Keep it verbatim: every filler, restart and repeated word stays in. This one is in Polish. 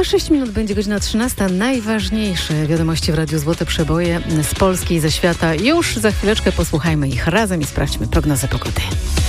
Za sześć minut będzie godzina trzynasta. Najważniejsze wiadomości w Radiu Złote Przeboje z Polski i ze świata. Już za chwileczkę posłuchajmy ich razem i sprawdźmy prognozę pogody.